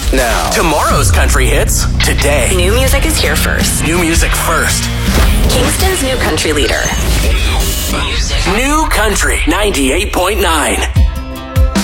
now. Tomorrow's country hits today. New music is here first. New music first. Kingston's new country leader. New Country 98.9.